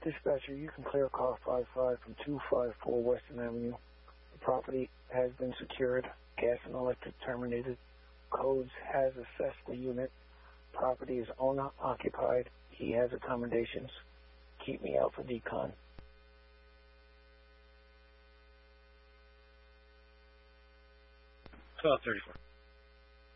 Dispatcher, you can clear car 55 from 254 Western Avenue. The property has been secured. Gas and electric terminated. Codes has assessed the unit. Property is owner occupied. He has accommodations. Keep me out for decon. 1234.